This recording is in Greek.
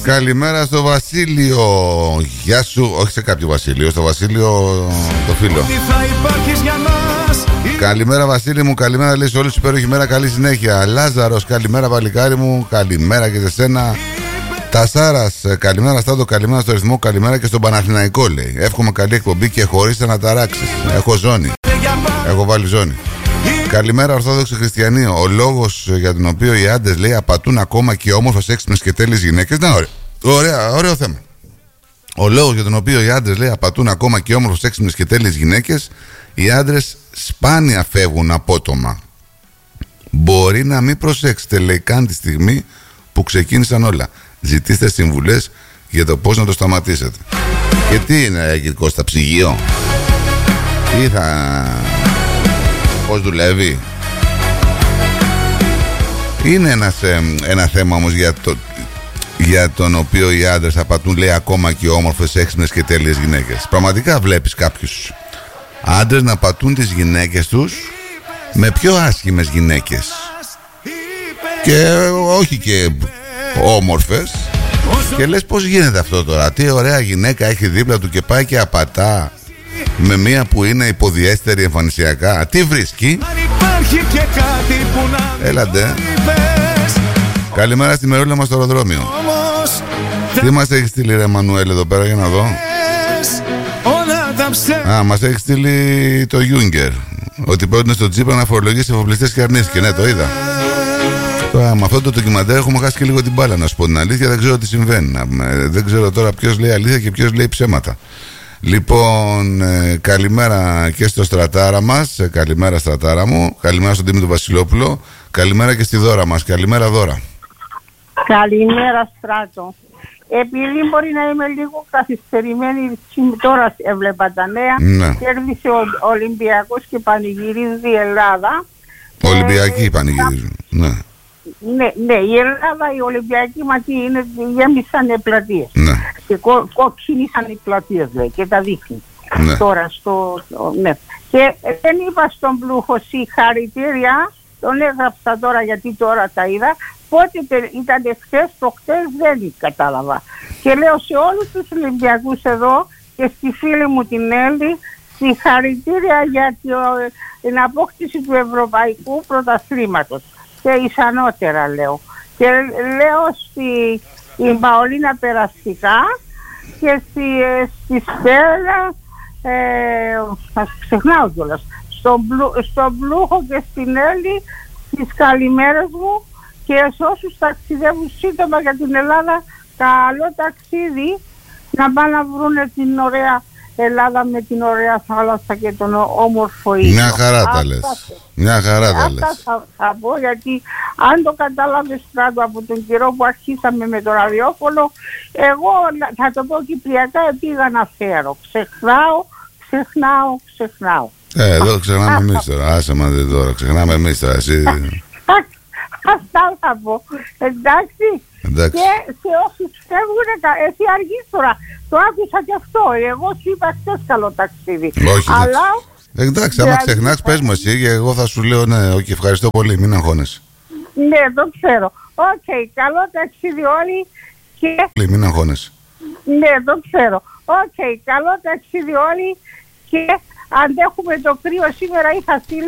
Καλημέρα στο Βασίλειο. Γεια σου. Όχι σε κάποιο Βασίλειο, στο Βασίλειο το φίλο. Καλημέρα Βασίλη μου, καλημέρα λέει σε όλους, υπέροχη μέρα, καλή συνέχεια. Λάζαρος, καλημέρα παλικάρι μου, καλημέρα και σε σένα. Τασάρας, καλημέρα Στάδο, καλημέρα στο ρυθμό, καλημέρα και στον Παναθηναϊκό λέει. Εύχομαι καλή εκπομπή και χωρίς να ταράξεις. Έχω ζώνη. Έχω βάλει ζώνη. Καλημέρα Ορθόδοξοι Χριστιανοί. Ο λόγος για τον οποίο οι άντρες λέει απατούν ακόμα και όμορφες, έξυπνες και τέλειες γυναίκες. Να, ωραίο θέμα. Ο λόγος για τον οποίο οι άντρες λέει απατούν ακόμα και όμορφες, έξυπνες και τέλειες γυναίκες. Οι άντρες σπάνια φεύγουν απότομα. Μπορεί να μην προσέξετε λέει καν τη στιγμή που ξεκίνησαν όλα. Ζητήστε συμβουλές για το πώς να το σταματήσετε. Και τι είναι εκεί Κώστα, ψυγείο? Τι θα... Πώς δουλεύει? Είναι ένα θέμα όμως για τον οποίο οι άντρες απατούν λέει ακόμα και όμορφες, έξυπνες και τέλειες γυναίκες. Πραγματικά βλέπεις κάποιους άντρες να πατούν τις γυναίκες τους με πιο άσχημες γυναίκες και όχι και όμορφες, και λες πως γίνεται αυτό τώρα? Τι ωραία γυναίκα έχει δίπλα του και πάει και απατά με μία που είναι υποδιέστερη εμφανισιακά. Τι βρίσκει? Έλατε. Καλημέρα στη μερούλα μας στο αεροδρόμιο. Τι μας έχει στείλει ρε Μανουέλ εδώ πέρα για να δω? Μας έχει στείλει το Γιούγκερ ότι πρότεινε στο Τσίπρα να φορολογήσει εφοπλιστές και αρνήθηκε. Ναι, το είδα. Τώρα με αυτό το ντοκιμαντέρ έχουμε χάσει και λίγο την μπάλα, να σου πω την αλήθεια. Δεν ξέρω τι συμβαίνει. Δεν ξέρω τώρα ποιος λέει αλήθεια και ποιος λέει ψέματα. Λοιπόν, καλημέρα και στο στρατάρα μας. Καλημέρα στρατάρα μου. Καλημέρα στον Δήμητρο Βασιλόπουλο. Καλημέρα και στη Δώρα μας. Καλημέρα Δώρα. Καλημέρα Στράτο. Επειδή μπορεί να είμαι λίγο καθυστερημένη, τώρα έβλεπα τα νέα. Ναι. Κέρδισε ο Ολυμπιακός και πανηγυρίζει η Ελλάδα. Ολυμπιακοί πανηγυρίζουν. Ναι. Ναι, η Ελλάδα, οι Ολυμπιακοί ματί είναι, γέμισαν πλατείες. Ναι. Και κόκκινησαν οι πλατείες λέει, και τα δείχνει. Ναι. Τώρα ναι. Και δεν είπα στον Πλούχο συγχαρητήρια, τον έγραψα τώρα γιατί τώρα τα είδα. Πότε ήταν χθες δεν κατάλαβα. Και λέω σε όλους τους Ολυμπιακούς εδώ και στη φίλη μου την Έλλη, συγχαρητήρια για την απόκτηση του Ευρωπαϊκού Πρωταθλήματος. Και ισανότερα λέω. Και λέω στην Παολίνα περαστικά και στη Στέλλα, θα ξεχνάω κιόλας, στον Πλούχο και στην Έλλη τις καλημέρες μου, και σε όσους ταξιδεύουν σύντομα για την Ελλάδα, καλό ταξίδι, να πάνε να βρουν την ωραία Ελλάδα με την ωραία θάλασσα και τον όμορφο ήλιο. Μια χαρά τα λες. Μια χαρά τα λες. Αυτά θα πω, γιατί αν το κατάλαβες Στράτο από τον καιρό που αρχίσαμε με το ραδιόφωνο, εγώ θα το πω κυπριακά, πήγα να φέρω. Ξεχνάω. Εδώ ξεχνάμε εμείς τώρα. Άσε μας τώρα, ξεχνάμε εμείς τώρα. Αυτά θα πω. Εντάξει. Και σε όσους φεύγουν, εσύ αργείς τώρα. Το άκουσα και αυτό. Εγώ σου είπα χθες καλό ταξίδι. Όχι. Αλλά... Εντάξει, άμα ξεχνάς πες μου εσύ και εγώ θα σου λέω ναι, όχι, ευχαριστώ πολύ, μην αγχώνεσαι. Ναι, το ξέρω. Οκ, καλό ταξίδι όλοι και... Μην αγχώνεσαι. Ναι, το ξέρω. Οκ, καλό ταξίδι όλοι και αντέχουμε το κρύο σήμερα, είχα στείλει